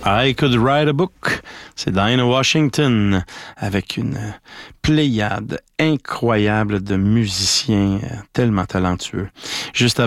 I Could Write a Book. C'est Dinah Washington avec une pléiade incroyable de musiciens tellement talentueux. Juste